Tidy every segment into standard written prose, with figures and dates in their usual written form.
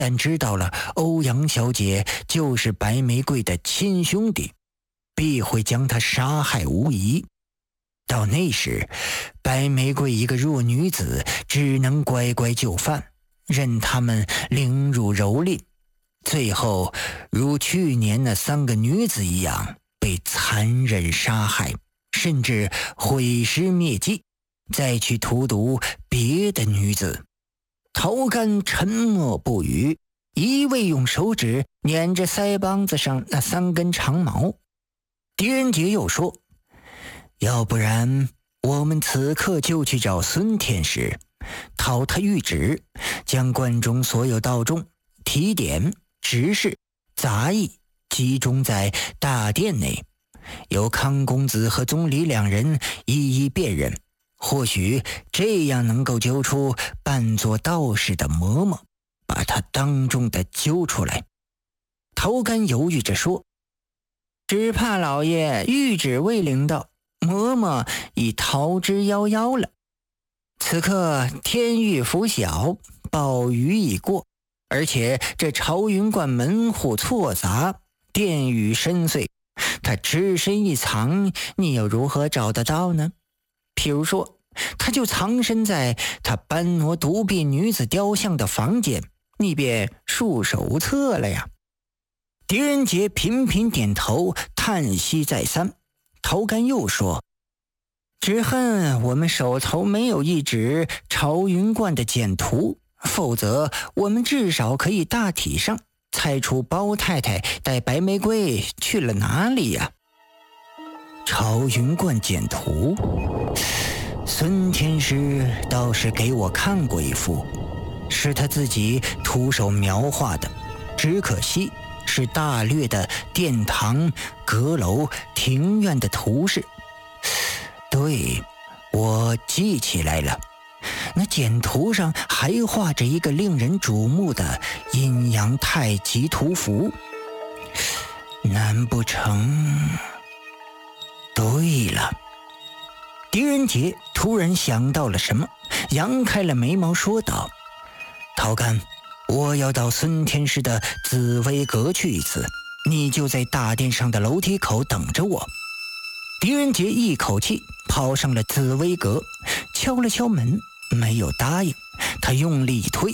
但知道了欧阳小姐就是白玫瑰的亲兄弟，必会将她杀害无疑。到那时，白玫瑰一个弱女子只能乖乖就范，任他们凌辱蹂躏，最后如去年那3个女子一样被残忍杀害，甚至毁尸灭迹，再去荼毒别的女子。头干沉默不语，一味用手指捻着腮帮子上那3根长毛。狄仁杰又说，要不然我们此刻就去找孙天师，讨他谕旨，将观中所有道中提点、执事、杂役集中在大殿内，由康公子和宗理2人一一辨认，或许这样能够揪出扮作道士的嬷嬷，把他当众的揪出来。头干犹豫着说，只怕老爷谕旨未领到，嬷嬷已逃之夭夭了。此刻天欲拂晓，暴雨已过，而且这朝云观门户错杂，殿宇深邃，他只身一藏，你又如何找得到呢？譬如说，他就藏身在他搬挪独臂女子雕像的房间，你便束手无策了呀。狄仁杰频频点头，叹息再三。头干又说，只恨我们手头没有一纸朝云观的简图，否则我们至少可以大体上猜出包太太带白玫瑰去了哪里呀。朝云观简图，孙天师倒是给我看过一幅，是他自己徒手描画的，只可惜是大略的殿堂、阁楼、庭院的图示。对，我记起来了，那简图上还画着一个令人瞩目的阴阳太极图符。难不成？对了，狄仁杰突然想到了什么，扬开了眉毛说道，陶干，我要到孙天师的紫薇阁去一次，你就在大殿上的楼梯口等着我。狄仁杰一口气跑上了紫薇阁，敲了敲门，没有答应。他用力一推，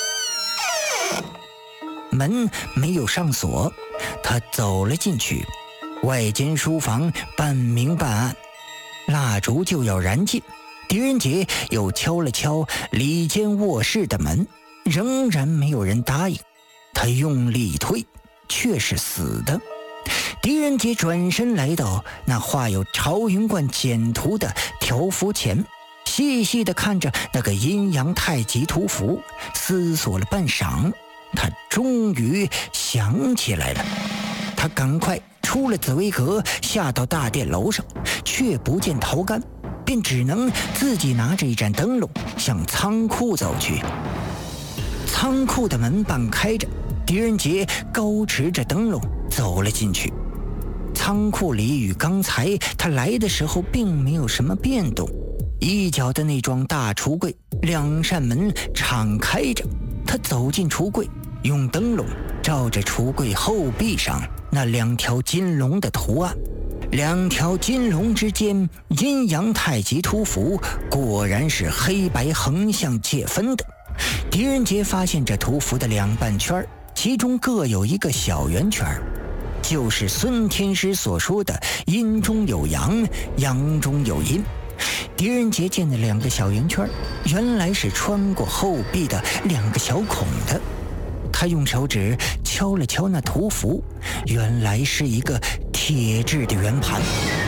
门没有上锁，他走了进去。外间书房半明半暗，蜡烛就要燃尽。狄仁杰又敲了敲里间卧室的门，仍然没有人答应。他用力一推，却是死的。狄仁杰转身来到那画有朝云观简图的条幅前，细细地看着那个阴阳太极图符，思索了半晌，他终于想起来了。他赶快出了紫薇阁，下到大殿楼上，却不见陶干，便只能自己拿着一盏灯笼向仓库走去。仓库的门半开着，狄仁杰高持着灯笼走了进去。仓库里与刚才他来的时候并没有什么变动，一角的那幢大橱柜2扇门敞开着。他走进橱柜，用灯笼照着橱柜后壁上那2条金龙的图案，2条金龙之间阴阳太极图符果然是黑白横向界分的。狄仁杰发现这图符的2半圈，其中各有一个小圆圈，就是孙天师所说的阴中有阳，阳中有阴。狄仁杰见的2个小圆圈，原来是穿过后壁的2个小孔的。他用手指敲了敲那图符，原来是一个铁制的圆盘。